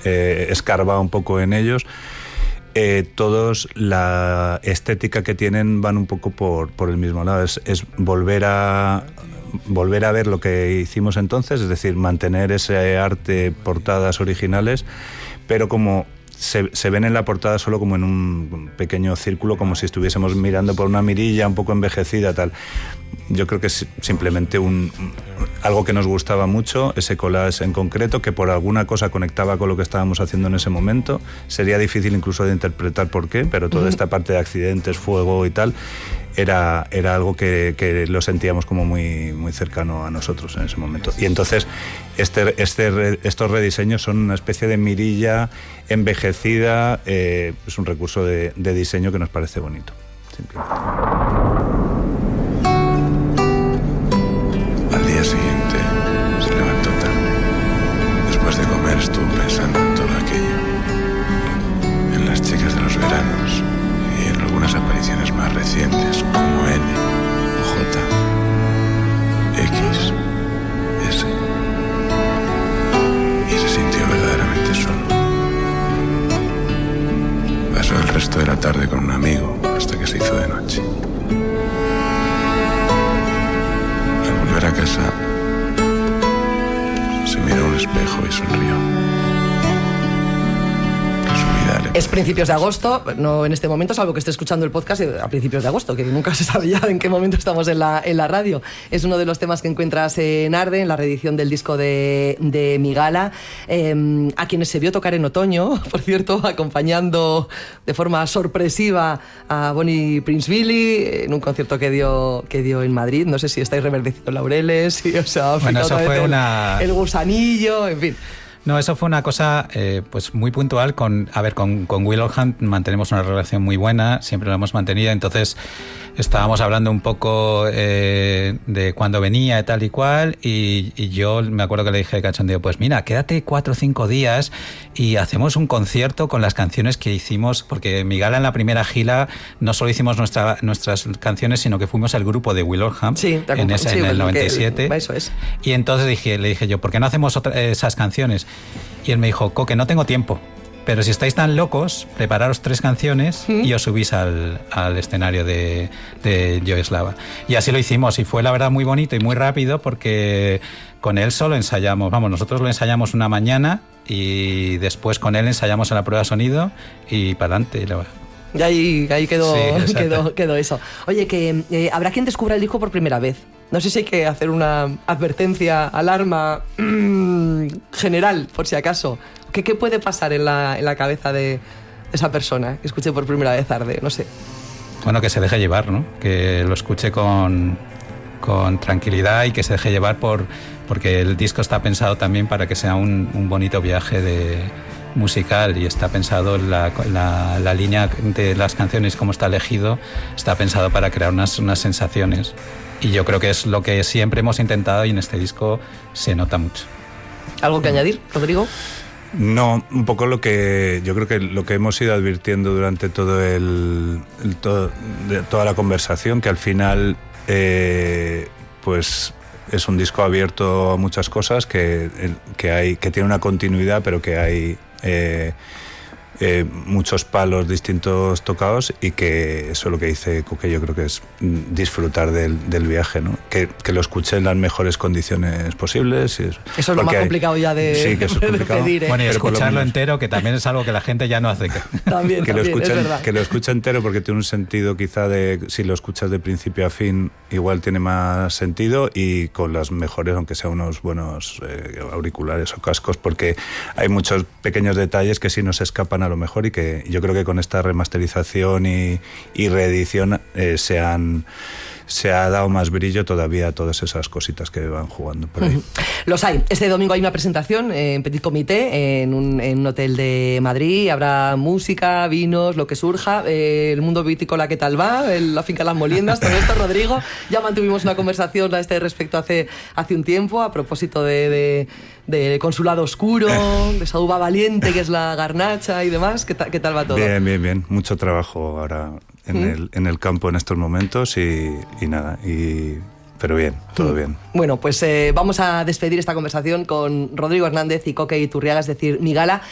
escarbado un poco en ellos, todos la estética que tienen van un poco por el mismo lado. Es volver a ver lo que hicimos entonces, es decir, mantener ese arte, portadas originales, pero como se ven en la portada solo como en un pequeño círculo, como si estuviésemos mirando por una mirilla un poco envejecida, tal. Yo creo que es simplemente algo que nos gustaba mucho, ese collage en concreto, que por alguna cosa conectaba con lo que estábamos haciendo en ese momento. Sería difícil incluso de interpretar por qué, pero toda esta parte de accidentes, fuego y tal, era algo que lo sentíamos como muy, muy cercano a nosotros en ese momento. Y entonces estos rediseños son una especie de mirilla envejecida, es un recurso de diseño que nos parece bonito. Simplemente. Al día siguiente se levantó tarde. Después de comer estuvo pensando en todo aquello, en las chicas de los veranos y en algunas apariciones más recientes como N, J, X, S. Y se sintió verdaderamente solo. Pasó el resto de la tarde con un amigo hasta que se hizo de noche. Al volver a casa, se miró a un espejo y sonrió. Es principios de agosto, no en este momento, salvo que esté escuchando el podcast a principios de agosto, que nunca se sabe ya en qué momento estamos en la radio. Es uno de los temas que encuentras en Arde, en la reedición del disco de Migala, a quienes se vio tocar en otoño, por cierto, acompañando de forma sorpresiva a Bonnie Prince Billy en un concierto que dio en Madrid. No sé si estáis reverdeciendo laureles, si os ha eso fue el gusanillo, en fin. No, eso fue una cosa pues muy puntual. Con Willowhand mantenemos una relación muy buena, siempre la hemos mantenido, entonces estábamos hablando un poco de cuándo venía y tal y cual, y yo me acuerdo que le dije de cachondeo, pues mira, quédate 4 o 5 días y hacemos un concierto con las canciones que hicimos, porque en Migala en la primera gira no solo hicimos nuestras canciones, sino que fuimos el grupo de Willowhand en el 97. Eso es. Y entonces le dije yo, ¿por qué no hacemos esas canciones? Y él me dijo, Coque, no tengo tiempo, pero si estáis tan locos, prepararos 3 canciones y os subís al escenario de Joe Slava. Y así lo hicimos, y fue la verdad muy bonito y muy rápido, porque con él solo ensayamos, nosotros lo ensayamos una mañana y después con él ensayamos en la prueba de sonido y para adelante. Y ahí quedó eso. Oye, que habrá quien descubra el disco por primera vez. No sé si hay que hacer una advertencia, alarma general, por si acaso. ¿Qué puede pasar en la cabeza de esa persona que escuche por primera vez Arde? No sé. Bueno, que se deje llevar, ¿no? Que lo escuche con tranquilidad y que se deje llevar porque el disco está pensado también para que sea un bonito viaje musical, y está pensado la línea de las canciones, como está elegido, está pensado para crear unas sensaciones. Y yo creo que es lo que siempre hemos intentado, y en este disco se nota mucho. ¿Algo que añadir, Rodrigo? No, un poco yo creo que lo que hemos ido advirtiendo durante toda la conversación, que al final pues es un disco abierto a muchas cosas, que tiene una continuidad, pero que hay muchos palos distintos tocados, y que eso es lo que dice Coque, yo creo que es disfrutar del viaje, ¿no? Que lo escuche en las mejores condiciones posibles. Eso es lo más complicado ya de pedir. Bueno, y escucharlo entero, que también es algo que la gente ya no hace. También, que lo escuche entero, porque tiene un sentido quizá si lo escuchas de principio a fin, igual tiene más sentido, y con las mejores, aunque sea unos buenos auriculares o cascos, porque hay muchos pequeños detalles que sí nos escapan a lo mejor, y que yo creo que con esta remasterización y reedición se ha dado más brillo todavía a todas esas cositas que van jugando por ahí. Los hay. Este domingo hay una presentación en Petit Comité, en un hotel de Madrid. Habrá música, vinos, lo que surja. El mundo vitícola, ¿qué tal va? La finca Las Moliendas, todo esto, Rodrigo. Ya mantuvimos una conversación a este respecto hace un tiempo, a propósito de Consulado Oscuro, de esa uva valiente que es la garnacha y demás. ¿Qué tal va todo? Bien. Mucho trabajo ahora en el campo en estos momentos, y nada, pero bien, todo bien. Bueno, pues vamos a despedir esta conversación con Rodrigo Hernández y Coque Iturriaga, es decir, Migala,